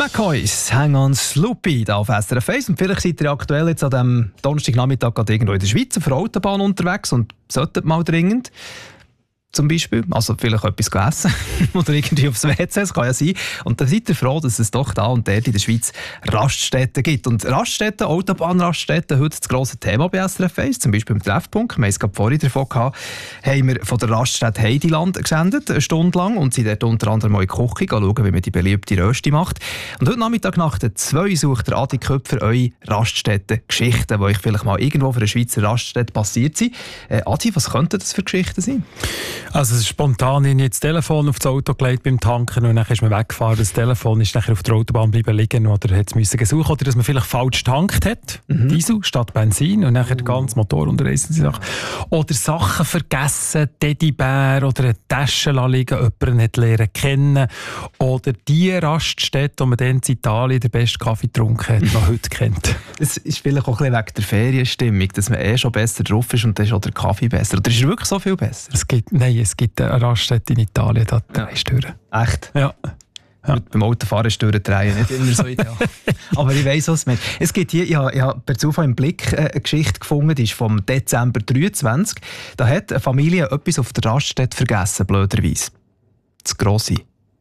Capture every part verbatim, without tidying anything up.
McCoys, Hang on Sloopy, da auf S R F eins. Und vielleicht seid ihr aktuell jetzt an diesem Donnerstagnachmittag gerade irgendwo in der Schweiz auf der Autobahn unterwegs und solltet mal dringend zum Beispiel, also vielleicht etwas gegessen oder irgendwie aufs W C, das kann ja sein. Und dann seid ihr froh, dass es doch da und dort in der Schweiz Raststätten gibt. Und Raststätten, Autobahnraststätten, heute das grosse Thema bei S R F eins, zum Beispiel im Treffpunkt. Wir haben es gerade vorhin davon gehabt, haben wir von der Raststätte Heidiland gesendet, eine Stunde lang, und sind dort unter anderem mal in die Küche schauen, wie man die beliebte Rösti macht. Und heute Nachmittag nach der zwei sucht der Adi Köpfer eure Raststätten-Geschichten, die euch vielleicht mal irgendwo für eine Schweizer Raststätte passiert sind. Äh, Adi, was könnten das für Geschichten sein? Also es ist spontan in das Telefon auf das Auto gelegt beim Tanken und dann ist man weggefahren. Das Telefon ist nachher auf der Autobahn bleiben liegen oder hat es müssen gesuchen oder dass man vielleicht falsch getankt hat, mhm. Diesel statt Benzin und nachher uh. den ganzen Motor unterreißen sie Sachen. Oder Sachen vergessen, Teddybär oder eine Tasche liegen, jemanden nicht lernen kennen. Oder die Raststätte, wo man dann in Italien den besten Kaffee getrunken hat, noch heute kennt. Es ist vielleicht auch ein bisschen wegen der Ferienstimmung, dass man eh schon besser drauf ist und dann ist auch der Kaffee besser. Oder ist er wirklich so viel besser? Es gibt, nein, es gibt eine Raststätte in Italien, da drei Stören. Echt? Ja. Ja. Beim Autofahren Stören drehen, nicht immer so ideal. Aber ich weiss, was es meint. Es gibt hier, ich habe, ich habe per Zufall im Blick eine Geschichte gefunden, die ist vom Dezember dreiundzwanzig. Da hat eine Familie etwas auf der Raststätte vergessen, blöderweise. Das Grosse.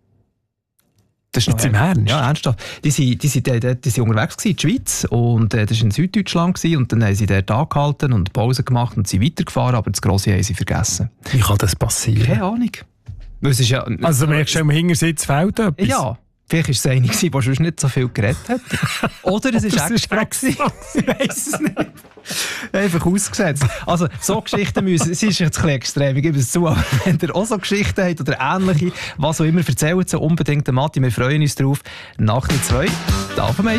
Das ist jetzt im Ernst? Ja, ernsthaft. Die sind, die sind, die, die, die sind unterwegs gewesen, in der Schweiz, und äh, das war in Süddeutschland gewesen, und dann haben sie dort angehalten und Pause gemacht und sind weitergefahren, aber das Grosse haben sie vergessen. Wie kann das passieren? Keine Ahnung. Es ist ja, also merkst du, im Hintersitz fehlt etwas? Ja. Vielleicht war es eine, die sonst nicht so viel geredet hat. Oder es war extra. Ich weiss es nicht. Einfach ausgesetzt. Also, so Geschichten müssen, es ist jetzt ein bisschen extrem, ich gebe es zu, aber wenn ihr auch so Geschichten habt oder ähnliche, was auch immer, erzählt sie unbedingt den Matti. Wir freuen uns drauf. Nach der zwei, da auf